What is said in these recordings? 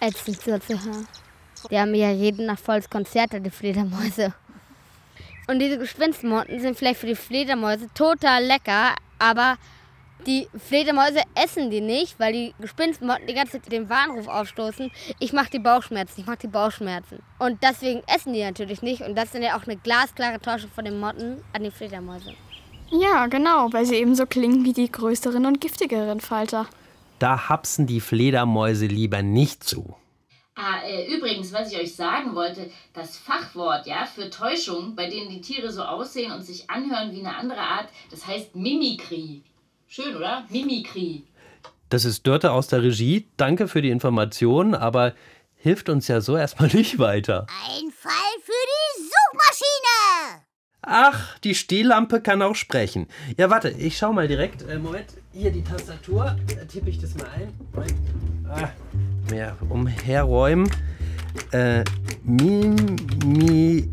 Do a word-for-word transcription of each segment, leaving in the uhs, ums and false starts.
ätzend so zu hören. Die haben ja jeden Nacht volles Konzert, die Fledermäuse. Und diese Gespinstmotten sind vielleicht für die Fledermäuse total lecker, aber die Fledermäuse essen die nicht, weil die Gespinstmotten die ganze Zeit den Warnruf aufstoßen. Ich mache die Bauchschmerzen, ich mache die Bauchschmerzen. Und deswegen essen die natürlich nicht. Und das ist ja auch eine glasklare Täuschung von den Motten an die Fledermäuse. Ja, genau, weil sie eben so klingen wie die größeren und giftigeren Falter. Da hapsen die Fledermäuse lieber nicht zu. Ah, äh, übrigens, was ich euch sagen wollte, das Fachwort ja, für Täuschung, bei denen die Tiere so aussehen und sich anhören wie eine andere Art, das heißt Mimikrie. Schön, oder? Mimikrie. Das ist Dörte aus der Regie. Danke für die Information, aber hilft uns ja so erstmal nicht weiter. Ein Fall für die Suchmaschine! Ach, die Stehlampe kann auch sprechen. Ja, warte, ich schau mal direkt. Äh, Moment, hier die Tastatur. Da tippe ich das mal ein. Moment. Ah, mehr umherräumen. Äh, Mimikrie.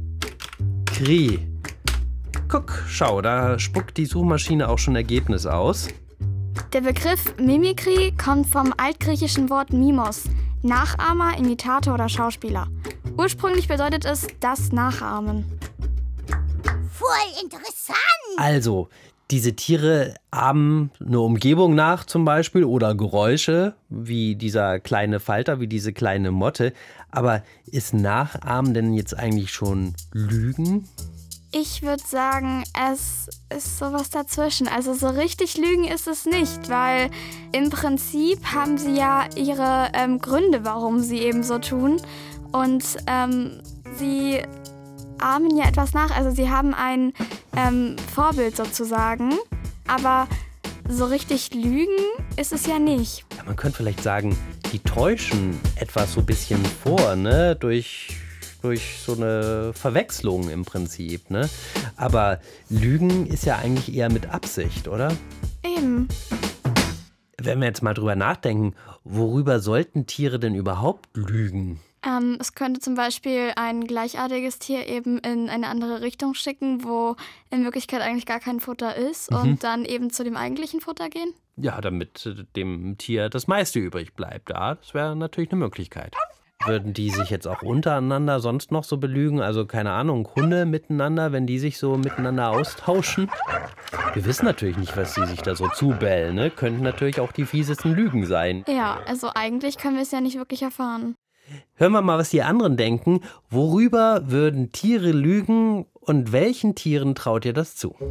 Guck, schau, da spuckt die Suchmaschine auch schon Ergebnis aus. Der Begriff Mimikrie kommt vom altgriechischen Wort Mimos, Nachahmer, Imitator oder Schauspieler. Ursprünglich bedeutet es das Nachahmen. Voll interessant! Also, diese Tiere ahmen eine Umgebung nach zum Beispiel oder Geräusche, wie dieser kleine Falter, wie diese kleine Motte. Aber ist Nachahmen denn jetzt eigentlich schon Lügen? Ich würde sagen, es ist sowas dazwischen. Also so richtig lügen ist es nicht, weil im Prinzip haben sie ja ihre ähm, Gründe, warum sie eben so tun. Und ähm, sie ahmen ja etwas nach. Also sie haben ein ähm, Vorbild sozusagen, aber so richtig lügen ist es ja nicht. Ja, man könnte vielleicht sagen, die täuschen etwas so ein bisschen vor, ne? Durch... durch so eine Verwechslung im Prinzip, ne? Aber Lügen ist ja eigentlich eher mit Absicht, oder? Eben. Wenn wir jetzt mal drüber nachdenken, worüber sollten Tiere denn überhaupt lügen? Ähm, es könnte zum Beispiel ein gleichartiges Tier eben in eine andere Richtung schicken, wo in Wirklichkeit eigentlich gar kein Futter ist, mhm. und dann eben zu dem eigentlichen Futter gehen. Ja, damit dem Tier das meiste übrig bleibt. Ja, das wäre natürlich eine Möglichkeit. Würden die sich jetzt auch untereinander sonst noch so belügen? Also keine Ahnung, Hunde miteinander, wenn die sich so miteinander austauschen? Wir wissen natürlich nicht, was sie sich da so zubellen, ne? Könnten natürlich auch die fiesesten Lügen sein. Ja, also eigentlich können wir es ja nicht wirklich erfahren. Hören wir mal, was die anderen denken. Worüber würden Tiere lügen und welchen Tieren traut ihr das zu?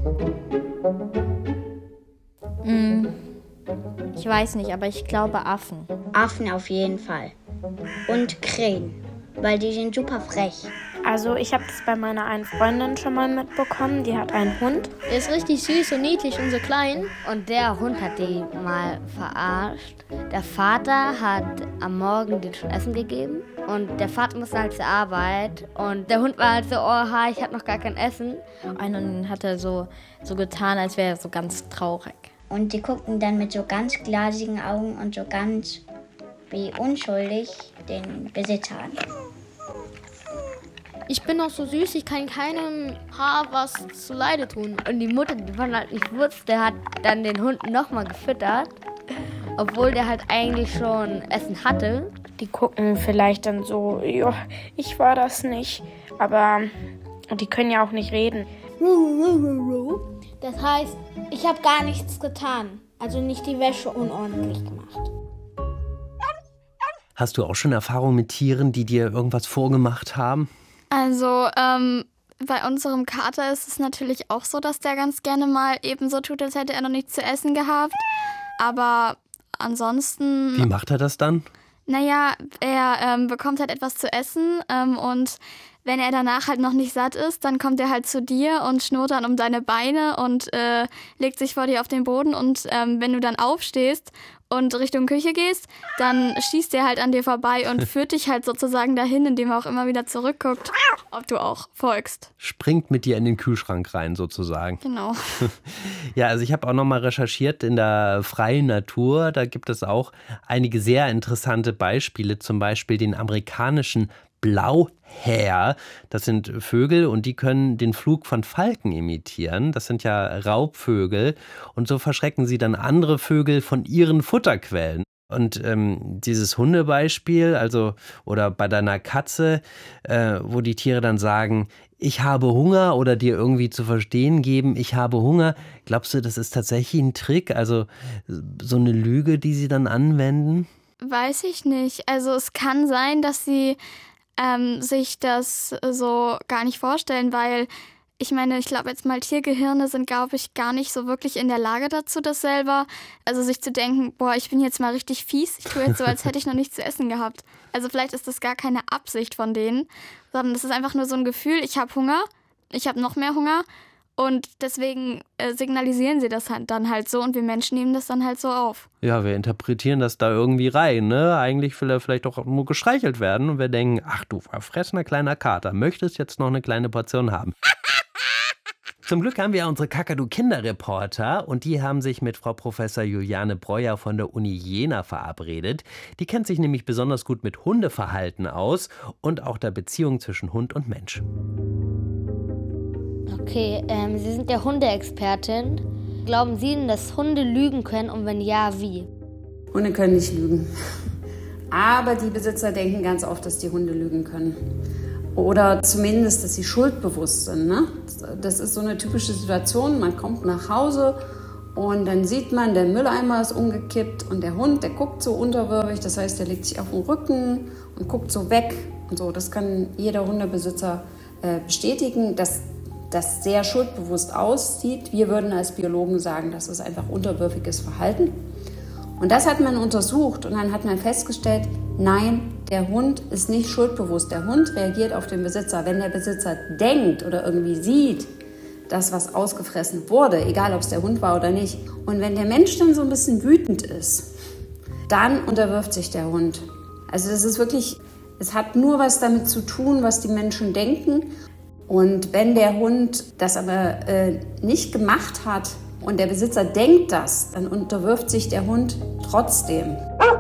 Mm, ich weiß nicht, aber ich glaube Affen. Affen auf jeden Fall. Und Krähen, weil die sind super frech. Also ich habe das bei meiner einen Freundin schon mal mitbekommen. Die hat einen Hund. Der ist richtig süß und niedlich und so klein. Und der Hund hat die mal verarscht. Der Vater hat am Morgen den schon Essen gegeben. Und der Vater musste halt zur Arbeit. Und der Hund war halt so, oha, ich hab noch gar kein Essen. Einen hat er so, so getan, als wäre er so ganz traurig. Und die guckten dann mit so ganz glasigen Augen und so ganz wie unschuldig den Besitzer an. Ich bin doch so süß, ich kann keinem Haar was zu Leide tun. Und die Mutter, die von halt nicht wusste, hat dann den Hund nochmal gefüttert, obwohl der halt eigentlich schon Essen hatte. Die gucken vielleicht dann so, ja, ich war das nicht. Aber die können ja auch nicht reden. Das heißt, ich habe gar nichts getan. Also nicht die Wäsche unordentlich gemacht. Hast du auch schon Erfahrung mit Tieren, die dir irgendwas vorgemacht haben? Also, ähm, bei unserem Kater ist es natürlich auch so, dass der ganz gerne mal eben so tut, als hätte er noch nichts zu essen gehabt. Aber ansonsten... Wie macht er das dann? Naja, er ähm, bekommt halt etwas zu essen ähm, und wenn er danach halt noch nicht satt ist, dann kommt er halt zu dir und schnurrt dann um deine Beine und äh, legt sich vor dir auf den Boden. Und ähm, wenn du dann aufstehst und Richtung Küche gehst, dann schießt er halt an dir vorbei und führt dich halt sozusagen dahin, indem er auch immer wieder zurückguckt, ob du auch folgst. Springt mit dir in den Kühlschrank rein sozusagen. Genau. Ja, also ich habe auch noch mal recherchiert in der freien Natur. Da gibt es auch einige sehr interessante Beispiele, zum Beispiel den amerikanischen Blauhär. Das sind Vögel und die können den Flug von Falken imitieren. Das sind ja Raubvögel und so verschrecken sie dann andere Vögel von ihren Futterquellen. Und ähm, dieses Hundebeispiel, also oder bei deiner Katze, äh, wo die Tiere dann sagen, ich habe Hunger oder dir irgendwie zu verstehen geben, ich habe Hunger. Glaubst du, das ist tatsächlich ein Trick, also so eine Lüge, die sie dann anwenden? Weiß ich nicht. Also es kann sein, dass sie ähm, sich das so gar nicht vorstellen, weil ich meine, ich glaube jetzt mal, Tiergehirne sind, glaube ich, gar nicht so wirklich in der Lage dazu, das selber, also sich zu denken, boah, ich bin jetzt mal richtig fies, ich tue jetzt so, als hätte ich noch nichts zu essen gehabt. Also vielleicht ist das gar keine Absicht von denen, sondern das ist einfach nur so ein Gefühl, ich habe Hunger, ich habe noch mehr Hunger und deswegen äh, signalisieren sie das halt dann halt so und wir Menschen nehmen das dann halt so auf. Ja, wir interpretieren das da irgendwie rein, ne? Eigentlich will er vielleicht auch nur gestreichelt werden und wir denken, ach du verfressener kleiner Kater, möchtest jetzt noch eine kleine Portion haben. Zum Glück haben wir unsere Kakadu-Kinderreporter und die haben sich mit Frau Professor Juliane Breuer von der Uni Jena verabredet. Die kennt sich nämlich besonders gut mit Hundeverhalten aus und auch der Beziehung zwischen Hund und Mensch. Okay, ähm, Sie sind ja Hundeexpertin. Glauben Sie denn, dass Hunde lügen können und wenn ja, wie? Hunde können nicht lügen. Aber die Besitzer denken ganz oft, dass die Hunde lügen können. Oder zumindest, dass sie schuldbewusst sind. Ne? Das ist so eine typische Situation, man kommt nach Hause und dann sieht man, der Mülleimer ist umgekippt und der Hund, der guckt so unterwürfig, das heißt, der legt sich auf den Rücken und guckt so weg und so. Das kann jeder Hundebesitzer äh, bestätigen, dass das sehr schuldbewusst aussieht. Wir würden als Biologen sagen, das ist einfach unterwürfiges Verhalten. Und das hat man untersucht und dann hat man festgestellt, nein, der Hund ist nicht schuldbewusst. Der Hund reagiert auf den Besitzer. Wenn der Besitzer denkt oder irgendwie sieht, dass was ausgefressen wurde, egal ob es der Hund war oder nicht. Und wenn der Mensch dann so ein bisschen wütend ist, dann unterwirft sich der Hund. Also das ist wirklich, es hat nur was damit zu tun, was die Menschen denken. Und wenn der Hund das aber äh, nicht gemacht hat und der Besitzer denkt das, dann unterwirft sich der Hund trotzdem.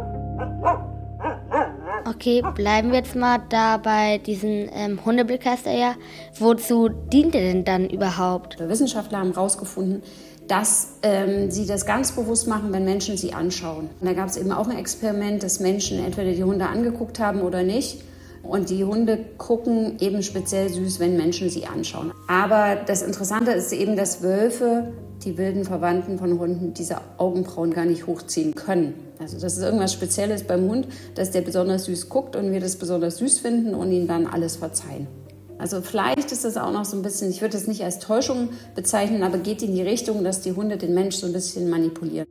Okay, bleiben wir jetzt mal da bei diesem ähm, Hundeblick, heißt er ja. Wozu dient er denn dann überhaupt? Wissenschaftler haben herausgefunden, dass ähm, sie das ganz bewusst machen, wenn Menschen sie anschauen. Und da gab es eben auch ein Experiment, dass Menschen entweder die Hunde angeguckt haben oder nicht. Und die Hunde gucken eben speziell süß, wenn Menschen sie anschauen. Aber das Interessante ist eben, dass Wölfe, die wilden Verwandten von Hunden, diese Augenbrauen gar nicht hochziehen können. Also das ist irgendwas Spezielles beim Hund, dass der besonders süß guckt und wir das besonders süß finden und ihm dann alles verzeihen. Also vielleicht ist das auch noch so ein bisschen, ich würde es nicht als Täuschung bezeichnen, aber geht in die Richtung, dass die Hunde den Mensch so ein bisschen manipulieren.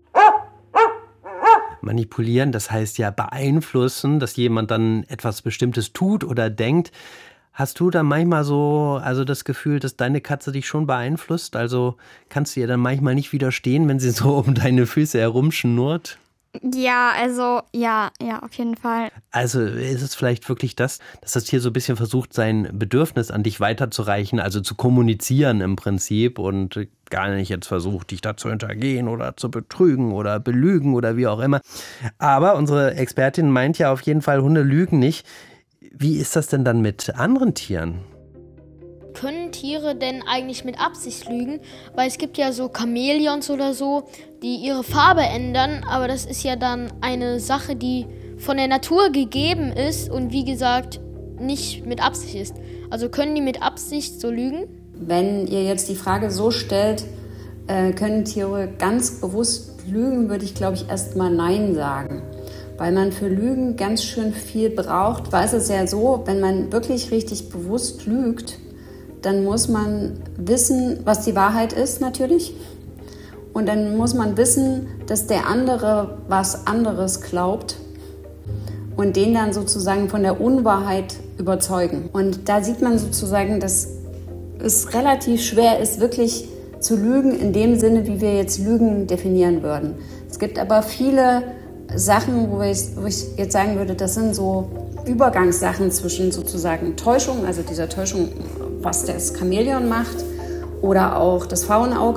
Manipulieren, das heißt ja beeinflussen, dass jemand dann etwas Bestimmtes tut oder denkt. Hast du dann manchmal so also das Gefühl, dass deine Katze dich schon beeinflusst? Also kannst du ihr dann manchmal nicht widerstehen, wenn sie so um deine Füße herumschnurrt? Ja, also ja, ja, auf jeden Fall. Also ist es vielleicht wirklich das, dass das Tier so ein bisschen versucht, sein Bedürfnis an dich weiterzureichen, also zu kommunizieren im Prinzip und gar nicht jetzt versucht, dich da zu hintergehen oder zu betrügen oder belügen oder wie auch immer. Aber unsere Expertin meint ja auf jeden Fall, Hunde lügen nicht. Wie ist das denn dann mit anderen Tieren? Können Tiere denn eigentlich mit Absicht lügen? Weil es gibt ja so Chamäleons oder so, die ihre Farbe ändern, aber das ist ja dann eine Sache, die von der Natur gegeben ist und wie gesagt nicht mit Absicht ist. Also können die mit Absicht so lügen? Wenn ihr jetzt die Frage so stellt, äh, können Tiere ganz bewusst lügen, würde ich glaube ich erstmal Nein sagen. Weil man für Lügen ganz schön viel braucht. Weil es ist ja so, wenn man wirklich richtig bewusst lügt, dann muss man wissen, was die Wahrheit ist natürlich. Und dann muss man wissen, dass der andere was anderes glaubt und den dann sozusagen von der Unwahrheit überzeugen. Und da sieht man sozusagen, dass es relativ schwer ist, wirklich zu lügen in dem Sinne, wie wir jetzt Lügen definieren würden. Es gibt aber viele Sachen, wo ich, wo ich jetzt sagen würde, das sind so Übergangssachen zwischen sozusagen Täuschung, also dieser Täuschung, was das Chamäleon macht, oder auch das Faunauge.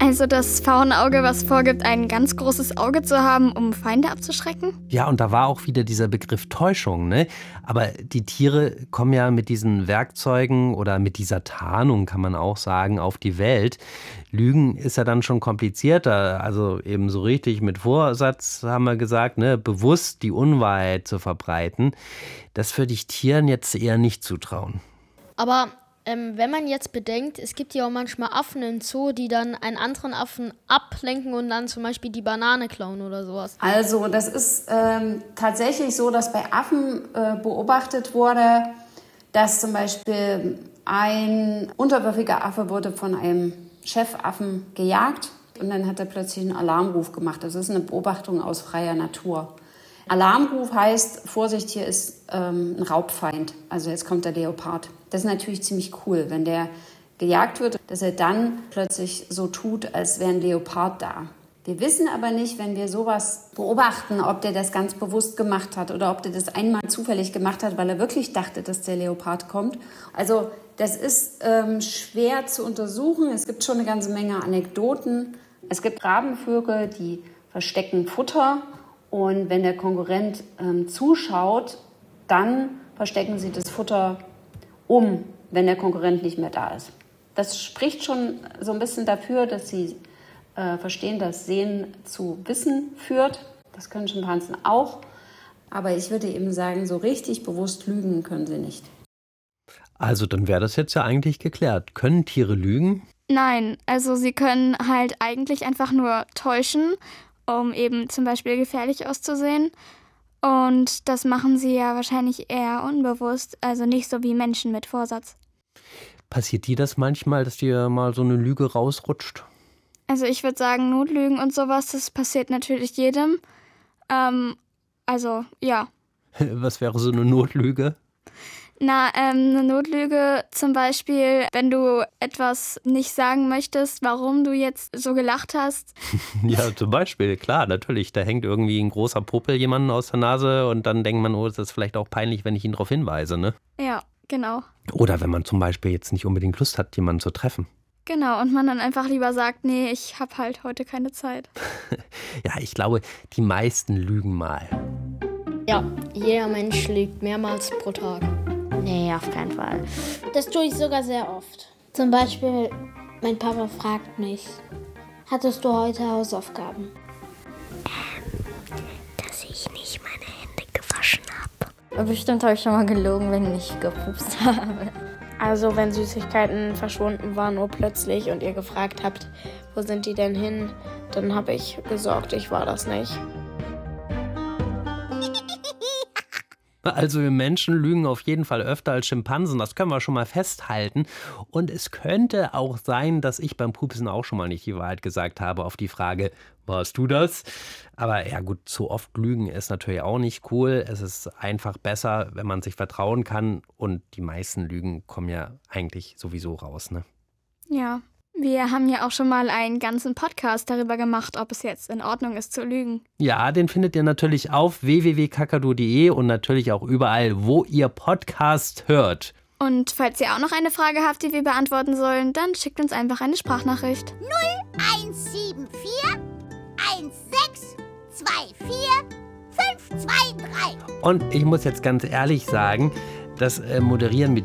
Also das Faunauge, was vorgibt, ein ganz großes Auge zu haben, um Feinde abzuschrecken? Ja, und da war auch wieder dieser Begriff Täuschung, ne? Aber die Tiere kommen ja mit diesen Werkzeugen oder mit dieser Tarnung, kann man auch sagen, auf die Welt. Lügen ist ja dann schon komplizierter, also eben so richtig mit Vorsatz, haben wir gesagt, ne? Bewusst die Unwahrheit zu verbreiten. Das würde ich Tieren jetzt eher nicht zutrauen. Aber ähm, wenn man jetzt bedenkt, es gibt ja auch manchmal Affen im Zoo, die dann einen anderen Affen ablenken und dann zum Beispiel die Banane klauen oder sowas. Also das ist ähm, tatsächlich so, dass bei Affen äh, beobachtet wurde, dass zum Beispiel ein unterwürfiger Affe wurde von einem Chefaffen gejagt und dann hat er plötzlich einen Alarmruf gemacht. Das ist eine Beobachtung aus freier Natur. Alarmruf heißt, Vorsicht, hier ist ähm, ein Raubfeind, also jetzt kommt der Leopard. Das ist natürlich ziemlich cool, wenn der gejagt wird, dass er dann plötzlich so tut, als wäre ein Leopard da. Wir wissen aber nicht, wenn wir sowas beobachten, ob der das ganz bewusst gemacht hat oder ob der das einmal zufällig gemacht hat, weil er wirklich dachte, dass der Leopard kommt. Also das ist ähm, schwer zu untersuchen. Es gibt schon eine ganze Menge Anekdoten. Es gibt Rabenvögel, die verstecken Futter. Und wenn der Konkurrent ähm, zuschaut, dann verstecken sie das Futter um, wenn der Konkurrent nicht mehr da ist. Das spricht schon so ein bisschen dafür, dass sie äh, verstehen, dass Sehen zu Wissen führt. Das können Schimpansen auch. Aber ich würde eben sagen, so richtig bewusst lügen können sie nicht. Also dann wäre das jetzt ja eigentlich geklärt. Können Tiere lügen? Nein, also sie können halt eigentlich einfach nur täuschen, um eben zum Beispiel gefährlich auszusehen. Und das machen sie ja wahrscheinlich eher unbewusst, also nicht so wie Menschen mit Vorsatz. Passiert dir das manchmal, dass dir mal so eine Lüge rausrutscht? Also ich würde sagen, Notlügen und sowas, das passiert natürlich jedem. Ähm, also, ja. Was wäre so eine Notlüge? Na, ähm, eine Notlüge zum Beispiel, wenn du etwas nicht sagen möchtest, warum du jetzt so gelacht hast. Ja, zum Beispiel, klar, natürlich. Da hängt irgendwie ein großer Popel jemanden aus der Nase und dann denkt man, oh, das ist vielleicht auch peinlich, wenn ich ihn darauf hinweise, ne? Ja, genau. Oder wenn man zum Beispiel jetzt nicht unbedingt Lust hat, jemanden zu treffen. Genau, und man dann einfach lieber sagt, nee, ich habe halt heute keine Zeit. Ja, ich glaube, die meisten lügen mal. Ja, jeder Mensch lügt mehrmals pro Tag. Nee, auf keinen Fall. Das tue ich sogar sehr oft. Zum Beispiel, mein Papa fragt mich, hattest du heute Hausaufgaben? Ähm, dass ich nicht meine Hände gewaschen habe. Bestimmt habe ich schon mal gelogen, wenn ich gepupst habe. Also wenn Süßigkeiten verschwunden waren urplötzlich und ihr gefragt habt, wo sind die denn hin, dann habe ich gesagt, ich war das nicht. Also wir Menschen lügen auf jeden Fall öfter als Schimpansen, das können wir schon mal festhalten. Und es könnte auch sein, dass ich beim Pupsen auch schon mal nicht die Wahrheit gesagt habe auf die Frage, warst du das? Aber ja gut, zu oft lügen ist natürlich auch nicht cool. Es ist einfach besser, wenn man sich vertrauen kann. Und die meisten Lügen kommen ja eigentlich sowieso raus, ne? Ja, wir haben ja auch schon mal einen ganzen Podcast darüber gemacht, ob es jetzt in Ordnung ist zu lügen. Ja, den findet ihr natürlich auf w w w punkt kakadu punkt de und natürlich auch überall, wo ihr Podcast hört. Und falls ihr auch noch eine Frage habt, die wir beantworten sollen, dann schickt uns einfach eine Sprachnachricht. null eins sieben vier eins sechs zwei vier fünf zwei drei. Und ich muss jetzt ganz ehrlich sagen, das äh, Moderieren mit